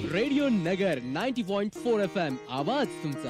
Radio नगर 90.4 FM आवाज तुमचा.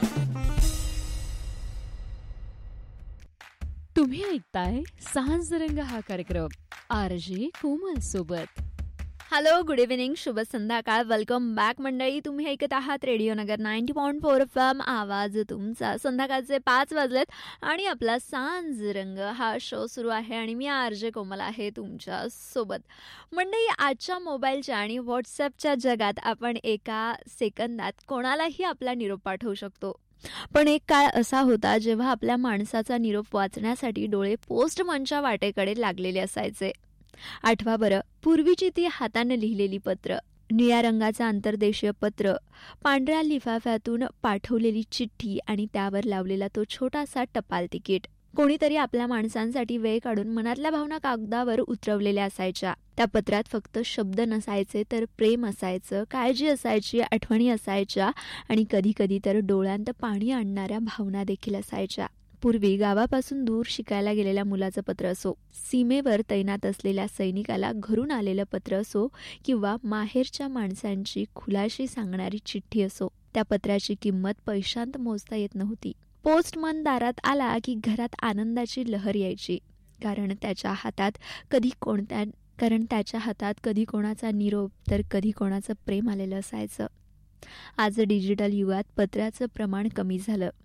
तुम्ही ऐकताय सांज रंग हा कार्यक्रम आरजे कोमल सोबत. हॅलो, गुड इव्हिनिंग, शुभ संध्याकाळ, वेलकम बॅक मंडळी. तुम्ही ऐकत आहात रेडिओ नगर 90.4 FM आवाज तुमचा. संध्याकाळचे 5 वाजलेत आणि आपला सांज रंग हा शो सुरू आहे आणि मी आरजे कोमल आहे तुमच्या सोबत. मंडळी, आजच्या मोबाईलच्या आणि व्हॉट्सअपच्या जगात आपण एका सेकंदात कोणालाही आपला निरोप पाठवू शकतो. पण एक काळ असा होता जेव्हा आपल्या माणसाचा निरोप वाचण्यासाठी डोळे पोस्टमनच्या वाटेकडे लागलेले असायचे. आठवा बरं, पूर्वीची ती हाताने लिहिलेली पत्र, निळ्या रंगाचं आंतरदेशीय पत्र, पांढऱ्या लिफाफ्यातून पाठवलेली चिठ्ठी आणि त्यावर लावलेला तो छोटासा टपाल तिकीट. कोणीतरी आपल्या माणसांसाठी वेळ काढून मनातल्या भावना कागदावर उतरवलेल्या असायच्या. त्या पत्रात फक्त शब्द नसायचे तर प्रेम असायचं, काळजी असायची, आठवणी असायच्या आणि कधी कधी तर डोळ्यांत पाणी आणणाऱ्या भावना देखील असायच्या. पूर्वी गावापासून दूर शिकायला गेलेल्या मुलाचं पत्र असो, सीमेवर तैनात असलेल्या सैनिकाला घरून आलेलं पत्र असो किंवा माहेरच्या माणसांची खुलाशी सांगणारी चिठ्ठी असो, त्या पत्राची किंमत पैशांत मोजता येत नव्हती. पोस्टमन दारात आला की घरात आनंदाची लहर यायची, कारण त्याच्या हातात कधी कोणाचा निरोप तर कधी कोणाचं प्रेम आलेलं असायचं. आज डिजिटल युगात पत्राचं प्रमाण कमी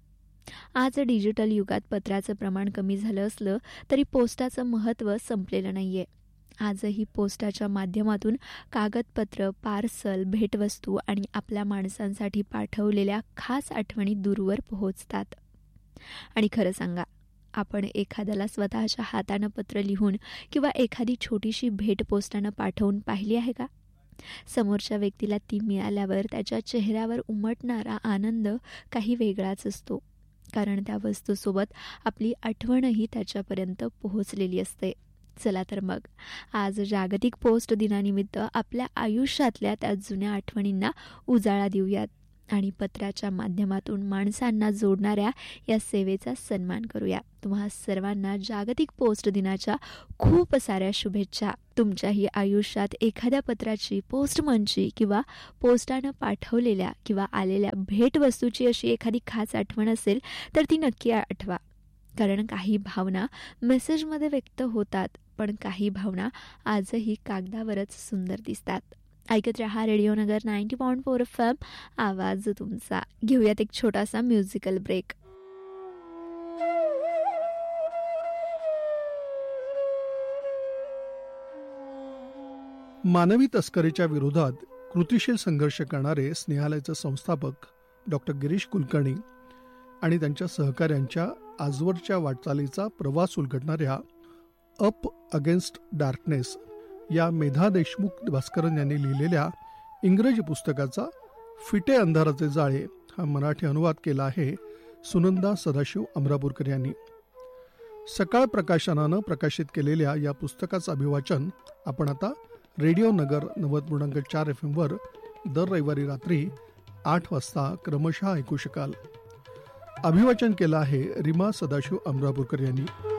झालं असलं तरी पोस्टाचं महत्त्व संपलेलं नाहीये. आजही पोस्टाच्या माध्यमातून कागदपत्र, पार्सल, भेटवस्तू आणि आपल्या माणसांसाठी पाठवलेल्या खास आठवणी दूरवर पोहोचतात. आणि खरं सांगा, आपण एखाद्याला स्वतःच्या हातानं पत्र लिहून किंवा एखादी छोटीशी भेट पोस्टानं पाठवून पाहिली आहे का? समोरच्या व्यक्तीला ती मिळाल्यावर त्याच्या चेहऱ्यावर उमटणारा आनंद काही वेगळाच असतो, कारण त्या वस्तूसोबत आपली आठवणही त्याच्यापर्यंत पोहोचलेली असते. चला तर मग आज जागतिक पोस्ट दिनानिमित्त आपल्या आयुष्यातल्या त्या जुन्या आठवणींना उजाळा देऊयात आणि पत्राच्या माध्यमातून माणसांना जोडणाऱ्या या सेवेचा सन्मान करूया. तुम्हा सर्वांना जागतिक पोस्ट दिनाच्या खूप साऱ्या शुभेच्छा. तुमच्याही आयुष्यात एखाद्या पत्राची, पोस्टमनची किंवा पोस्टानं पाठवलेल्या किंवा आलेल्या भेटवस्तूची अशी एखादी खास आठवण असेल तर ती नक्की आठवा, कारण काही भावना मेसेजमध्ये व्यक्त होतात, पण काही भावना आजही कागदावरच सुंदर दिसतात. ऐकत रहा रेडिओ नगर 90.4 FM आवाज तुमचा. घेऊयात एक छोटासा म्युझिकल ब्रेक. मानवी तस्करीच्या विरोधात कृतिशील संघर्ष करणारे स्नेहालयाचे संस्थापक डॉक्टर गिरीश कुलकर्णी आणि त्यांच्या सहकाऱ्यांच्या आजवरच्या वाटचालीचा प्रवास उलगडणाऱ्या अप अगेन्स्ट डार्कनेस या मेधा देशमुख भास्करन यांनी लिहिलेल्या इंग्रजी पुस्तकाचा फिटे अंधाराचे जाळे हा मराठी अनुवाद केला आहे सुनंदा सदाशिव अमरापूरकर यांनी. सकाळ प्रकाशनानं प्रकाशित केलेल्या या पुस्तकाचं अभिवाचन आपण आता रेडिओ नगर 90.4 FM वर दर रविवारी रात्री 8 वाजता क्रमशः ऐकू शकाल. अभिवाचन केलं आहे रीमा सदाशिव अमरापूरकर यांनी.